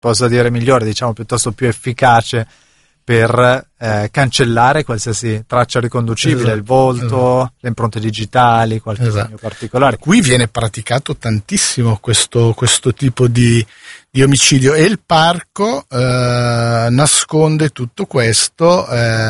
posso dire migliore, diciamo piuttosto più efficace per cancellare qualsiasi traccia riconducibile, esatto, il volto, esatto, le impronte digitali, qualche esatto, segno particolare. Qui viene praticato tantissimo questo tipo di omicidio, e il parco nasconde tutto questo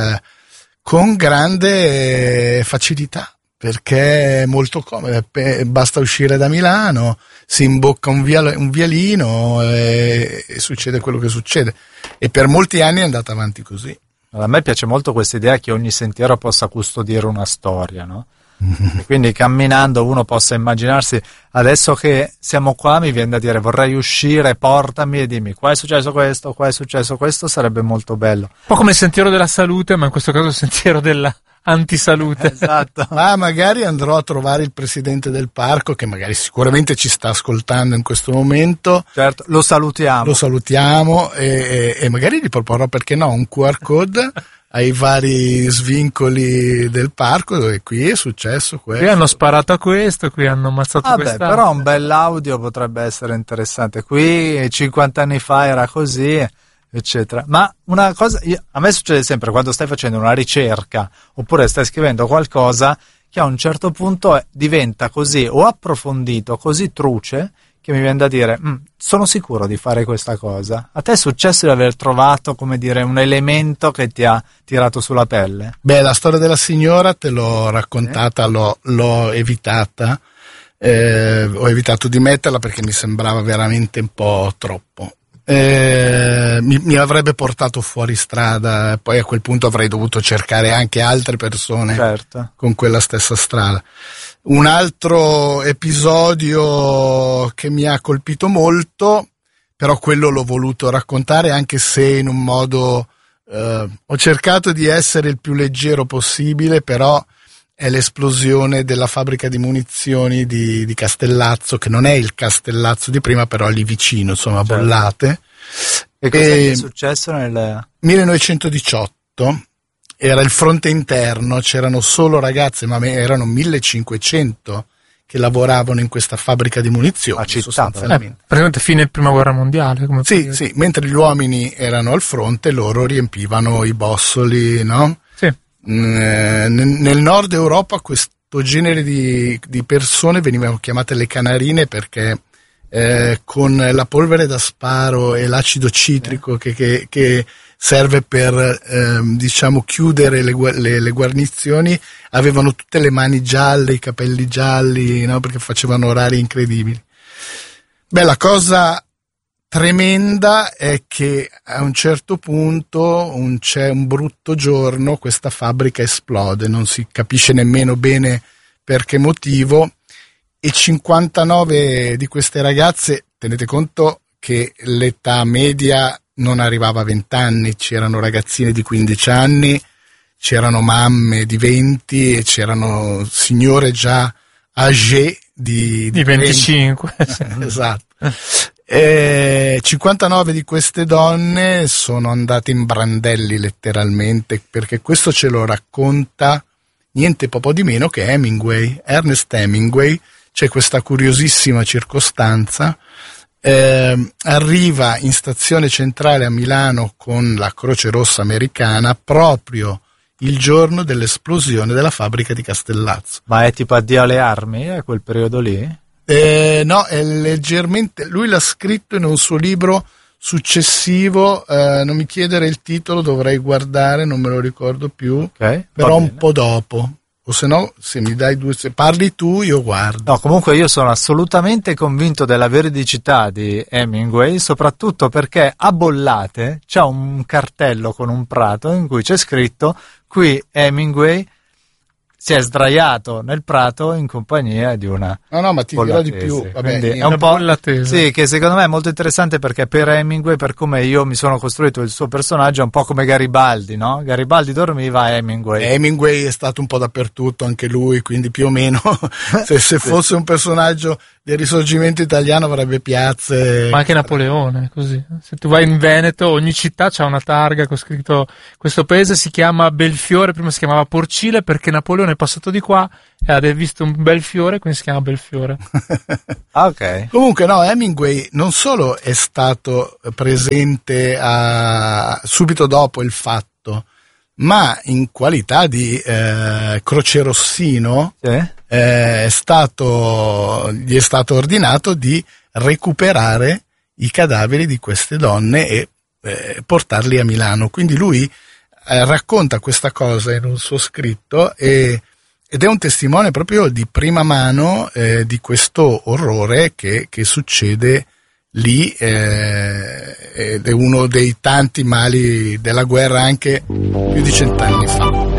con grande facilità, perché è molto comodo, basta uscire da Milano, si imbocca un vialino e succede quello che succede, e per molti anni è andata avanti così. A me piace molto questa idea che ogni sentiero possa custodire una storia, no? E quindi camminando uno possa immaginarsi, adesso che siamo qua mi viene da dire vorrei uscire, portami e dimmi qua è successo questo, sarebbe molto bello. Un po' come il sentiero della salute, ma in questo caso il sentiero della antisalute. Esatto. Ma magari andrò a trovare il presidente del parco, che magari sicuramente ci sta ascoltando in questo momento. Certo, lo salutiamo e magari gli proporrò, perché no, un QR code ai vari svincoli del parco, dove qui è successo questo. Qui hanno sparato a questo, qui hanno ammazzato quest'altro. Però un bell'audio potrebbe essere interessante. Qui 50 anni fa era così, eccetera. Ma una cosa, a me succede sempre quando stai facendo una ricerca oppure stai scrivendo qualcosa che a un certo punto diventa così o approfondito, così truce, che mi viene da dire sono sicuro di fare questa cosa. A te è successo di aver trovato, come dire, un elemento che ti ha tirato sulla pelle? Beh, la storia della signora te l'ho raccontata, l'ho evitata, ho evitato di metterla perché mi sembrava veramente un po' troppo. Mi avrebbe portato fuori strada, poi a quel punto avrei dovuto cercare anche altre persone, certo, con quella stessa strada. Un altro episodio che mi ha colpito molto, però quello l'ho voluto raccontare anche se in un modo ho cercato di essere il più leggero possibile, però è l'esplosione della fabbrica di munizioni di Castellazzo, che non è il Castellazzo di prima, però lì vicino, insomma, certo. Bollate. E cosa è successo nel 1918? Era il fronte interno, c'erano solo ragazze, ma erano 1500 che lavoravano in questa fabbrica di munizioni. Sostanzialmente. Praticamente fine prima guerra mondiale. Come sì, mentre gli uomini erano al fronte, loro riempivano i bossoli, no? Sì. Nel nord Europa questo genere di persone venivano chiamate le canarine, perché con la polvere da sparo e l'acido citrico che serve per diciamo chiudere le guarnizioni, avevano tutte le mani gialle, i capelli gialli, no? Perché facevano orari incredibili. Beh, la cosa tremenda è che a un certo punto c'è un brutto giorno, questa fabbrica esplode, non si capisce nemmeno bene per che motivo, e 59 di queste ragazze, tenete conto che l'età media non arrivava a 20 anni, c'erano ragazzine di 15 anni, c'erano mamme di 20 e c'erano signore già âgée di 25. Esatto. 59 di queste donne sono andate in brandelli letteralmente, perché questo ce lo racconta niente po' di meno che Ernest Hemingway. C'è questa curiosissima circostanza, arriva in stazione centrale a Milano con la Croce Rossa americana proprio il giorno dell'esplosione della fabbrica di Castellazzo. Ma è tipo addio alle armi a quel periodo lì? No, è leggermente, lui l'ha scritto in un suo libro successivo, non mi chiedere il titolo, dovrei guardare, non me lo ricordo più, okay, però un po' dopo. O se no, se mi dai se parli tu, io guardo. No, comunque io sono assolutamente convinto della veridicità di Hemingway, soprattutto perché a Bollate c'è un cartello con un prato in cui c'è scritto: qui Hemingway si è sdraiato nel prato in compagnia di una no, ma ti dirò di più. Vabbè, è un po' sì, che secondo me è molto interessante, perché per Hemingway, per come io mi sono costruito il suo personaggio, è un po' come Garibaldi, no? Garibaldi dormiva, Hemingway è stato un po' dappertutto anche lui, quindi più o meno se fosse un personaggio del risorgimento italiano avrebbe piazze. Ma anche Napoleone, così. Se tu vai in Veneto, ogni città c'ha una targa con scritto: questo paese si chiama Belfiore, prima si chiamava Porcile perché Napoleone è passato di qua e ha visto un bel fiore, quindi si chiama Belfiore. Ok. Comunque no, Hemingway non solo è stato presente subito dopo il fatto, ma in qualità di crocerossino Sì. gli è stato ordinato di recuperare i cadaveri di queste donne e portarli a Milano. Quindi lui racconta questa cosa in un suo scritto ed è un testimone proprio di prima mano di questo orrore che succede lì, ed è uno dei tanti mali della guerra anche più di 100 anni fa.